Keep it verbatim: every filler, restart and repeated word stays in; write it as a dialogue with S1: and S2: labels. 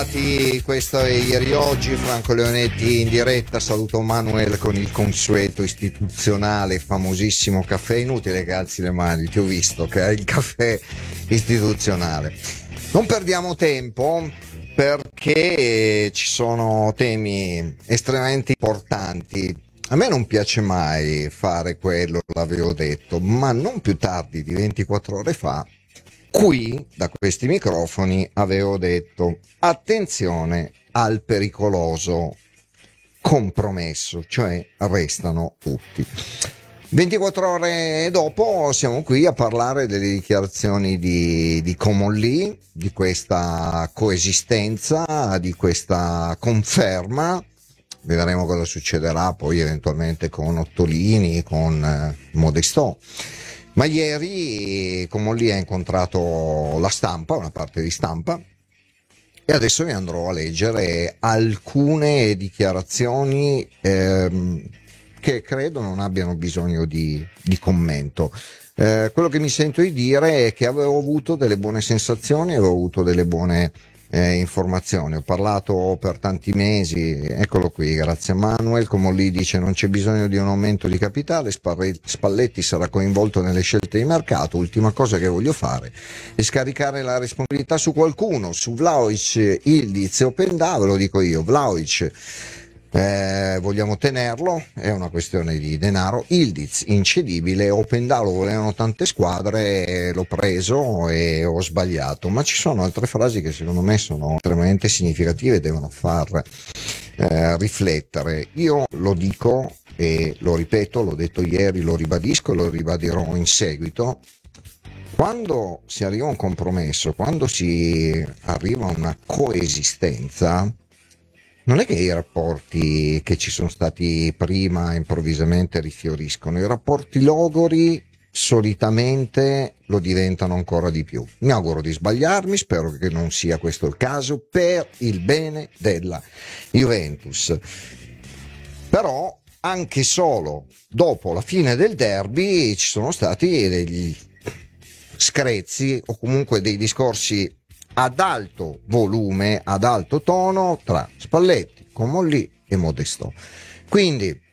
S1: Questo è Ieri Oggi, Franco Leonetti in diretta. Saluto Manuel con il consueto istituzionale famosissimo caffè. Inutile che alzi le mani, ti ho visto che hai il caffè istituzionale. Non perdiamo tempo perché ci sono temi estremamente importanti. A me non piace mai fare quello, l'avevo detto, ma non più tardi di ventiquattro ore fa qui, da questi microfoni, avevo detto attenzione al pericoloso compromesso, cioè restano tutti. ventiquattro ore dopo siamo qui a parlare delle dichiarazioni di, di Comolli, di questa coesistenza, di questa conferma. Vedremo cosa succederà poi eventualmente con Ottolini, con eh, Modestò. Ma ieri Comolli ha incontrato la stampa, una parte di stampa, e adesso vi andrò a leggere alcune dichiarazioni ehm, che credo non abbiano bisogno di, di commento. Eh, quello che mi sento di dire è che avevo avuto delle buone sensazioni, avevo avuto delle buone eh, informazioni. Ho parlato per tanti mesi, eccolo qui, grazie a Manuel. Comolli dice non c'è bisogno di un aumento di capitale, Spalletti sarà coinvolto nelle scelte di mercato. Ultima cosa che voglio fare è scaricare la responsabilità su qualcuno, su Vlahovic, Ildiz e Openda. Ve lo dico io, Vlahovic Eh, vogliamo tenerlo, è una questione di denaro. Ildiz incedibile, Openda lo volevano tante squadre, l'ho preso e ho sbagliato. Ma ci sono altre frasi che secondo me sono estremamente significative e devono far eh, riflettere. Io lo dico e lo ripeto, l'ho detto ieri, lo ribadisco e lo ribadirò in seguito. Quando si arriva a un compromesso, quando si arriva a una coesistenza, non è che i rapporti che ci sono stati prima improvvisamente rifioriscono, i rapporti logori solitamente lo diventano ancora di più. Mi auguro di sbagliarmi, spero che non sia questo il caso per il bene della Juventus. Però anche solo dopo la fine del derby ci sono stati degli screzi o comunque dei discorsi ad alto volume, ad alto tono tra Spalletti, Comolli e Modestò. Quindi